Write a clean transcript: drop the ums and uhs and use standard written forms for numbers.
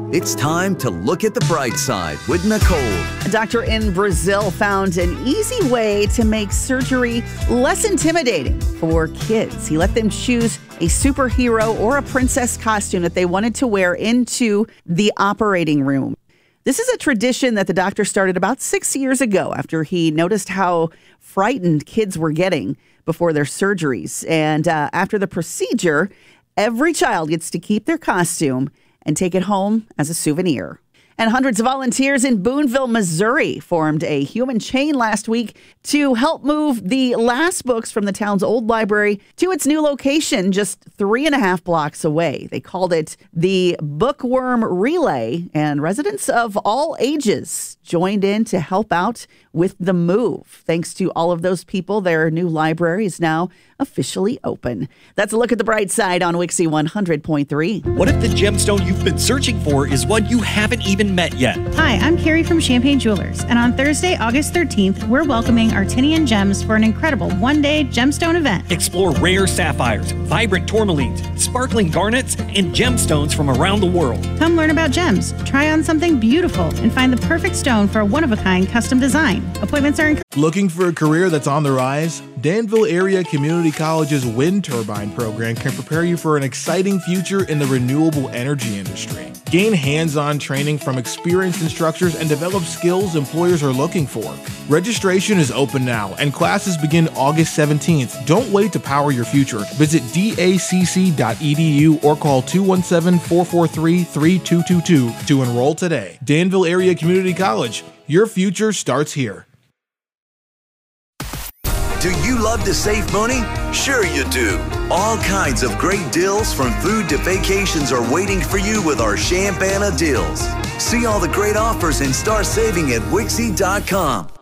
It's time to look at the bright side with Nicole. A doctor in Brazil found an easy way to make surgery less intimidating for kids. He let them choose a superhero or a princess costume that they wanted to wear into the operating room. This is a tradition that the doctor started about 6 years ago after he noticed how frightened kids were getting before their surgeries. And after the procedure, every child gets to keep their costume and take it home as a souvenir. And hundreds of volunteers in Boonville, Missouri formed a human chain last week to help move the last books from the town's old library to its new location just 3.5 blocks away. They called it the Bookworm Relay, and residents of all ages joined in to help out with the move. Thanks to all of those people, their new library is now officially open. That's a look at the bright side on Wixie 100.3. What if the gemstone you've been searching for is one you haven't even met yet? Hi, I'm Carrie from Champagne Jewelers, and on Thursday, August 13th, we're welcoming Artinian Gems for an incredible one-day gemstone event. Explore rare sapphires, vibrant tourmalines, sparkling garnets, and gemstones from around the world. Come learn about gems, try on something beautiful, and find the perfect stone for a one-of-a-kind custom design. Appointments are encouraged. Looking for a career that's on the rise? Danville Area Community College's wind turbine program can prepare you for an exciting future in the renewable energy industry. Gain hands-on training from experienced instructors and develop skills employers are looking for. Registration is open now, and classes begin August 17th. Don't wait to power your future. Visit dacc.edu or call 217-443-3222 to enroll today. Danville Area Community College. Your future starts here. Do you love to save money? Sure you do. All kinds of great deals from food to vacations are waiting for you with our Champana deals. See all the great offers and start saving at Wixie.com.